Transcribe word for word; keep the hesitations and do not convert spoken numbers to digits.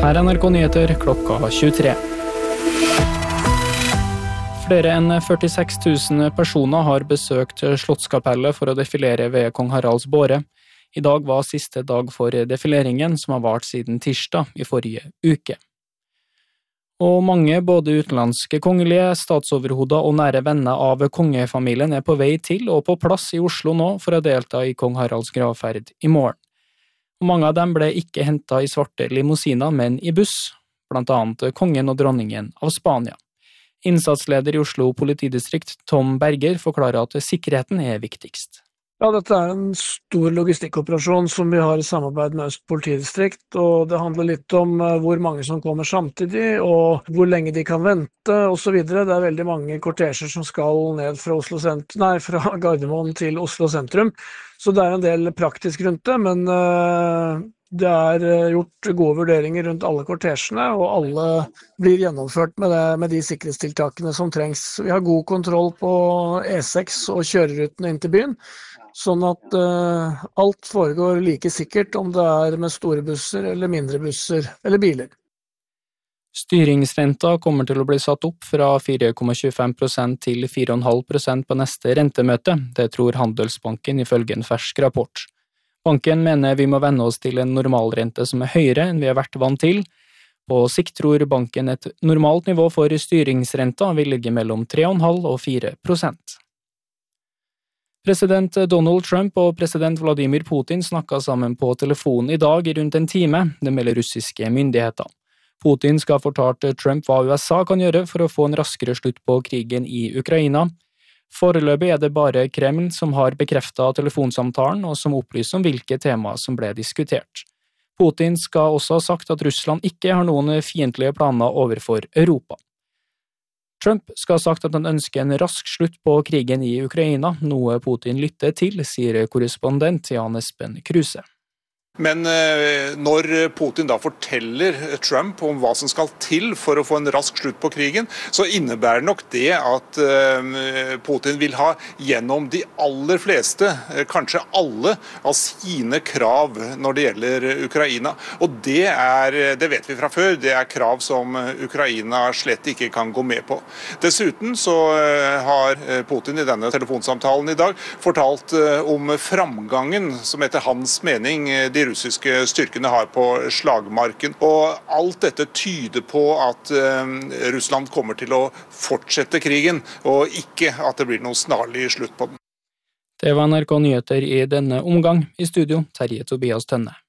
Her er N R K Nyheter klokka tjuetre. Flere enn førtiseks tusen personer har besøkt Slottskapellet for å defilere ved Kong Haralds båre. I dag var siste dag for defileringen, som har vart siden tirsdag i forrige uke. Og mange, både utenlandske kongelige, statsoverhoder og nære venner av kongefamilien er på vei til og på plass i Oslo nå for å delta i Kong Haralds gravferd i morgen. Og mange av dem ble ikke hentet i svarte limousiner, men i buss, blant annet kongen og dronningen av Spania. Innsatsleder i Oslo politidistrikt, Tom Berger, forklarer at sikkerheten er viktigst. Ja, dette er en stor logistikkoperasjon som vi har i samarbeid med Øst politidistrikt, og det handler litt om hvor mange som kommer samtidig, og hvor lenge de kan vente, og så videre. Det er veldig mange kortesjer som skal ned fra, Oslo sent- nei, fra Gardermoen til Oslo sentrum, så det er en del praktisk rundt det, men uh, det er gjort gode vurderinger rundt alle kortesjene, og alle blir gjennomført med, det, med de sikkerhetstiltakene som trengs. Vi har god kontroll på E seks og kjørerutene inn til byen, sånn at uh, alt foregår like sikkert om det er med store busser eller mindre busser eller biler. Styringsrenta kommer til å bli satt opp fra fire komma tjuefem prosent til fire komma fem prosent på neste rentemøte, det tror Handelsbanken ifølge en fersk rapport. Banken mener vi må venne oss til en normalrente som er høyere enn vi har vært vant til. På sikt tror banken et normalt nivå for styringsrenta vil ligge mellom tre komma fem og fire prosent. President Donald Trump og president Vladimir Putin snakket sammen på telefon i dag i rundt en time, det melder russiske myndigheter. Putin skal ha fortalt Trump hva U S A kan gjøre for å få en raskere slutt på krigen i Ukraina. Foreløpig er det bare Kreml som har bekreftet telefonsamtalen og som opplyser om hvilke tema som ble diskutert. Putin skal også ha sagt at Russland ikke har noen fiendtlige planer overfor Europa. Trump skal ha sagt at han ønsker en rask slutt på krigen i Ukraina, noe Putin lytter til, sier korrespondent Jan Espen Kruse. Men når Putin da forteller Trump om hva som skal til for å få en rask slutt på krigen, så innebærer nok det at Putin vil ha gjennom de aller fleste, kanskje alle, av sine krav når det gjelder Ukraina. Og det er, det vet vi fra før, det er krav som Ukraina slett ikke kan gå med på. Dessuten så har Putin i denne telefonsamtalen i dag fortalt om framgangen som etter hans mening de russiske styrkene har på slagmarken. Og alt dette tyder på at uh, Russland kommer til å fortsette krigen, og ikke at det blir noen snarlig slutt på den. Det var N R K Nyheter i denne omgang. I studio, Terje Tobias Tønne.